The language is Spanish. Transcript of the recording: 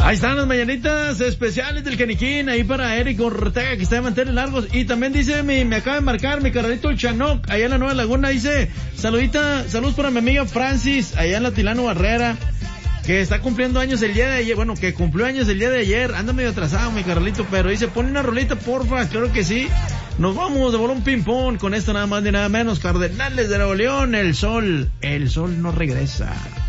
Ahí están las mañanitas especiales del Caniquín, ahí para Eric Ortega, que está de mantener largos. Y también dice, me acaba de marcar mi carnalito el Chanoc, allá en la Nueva Laguna, dice, saludos para mi amiga Francis, allá en la Tilano Barrera, que está cumpliendo años el día de ayer, bueno, que cumplió años el día de ayer, anda medio atrasado mi carnalito, pero dice, pon una rolita, porfa, claro que sí. Nos vamos de bolón ping-pong con esto nada más ni nada menos, Cardenales de Nuevo León, el sol no regresa.